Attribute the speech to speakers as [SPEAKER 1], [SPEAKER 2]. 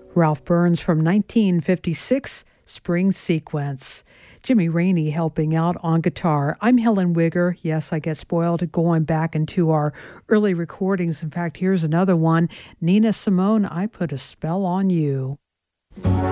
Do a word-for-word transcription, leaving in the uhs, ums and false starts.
[SPEAKER 1] Ralph Burns from nineteen fifty-six, Spring Sequence. Jimmy Rainey helping out on guitar. I'm Helen Wigger. Yes, I get spoiled going back into our early recordings. In fact, here's another one. Nina Simone, I Put a Spell on You.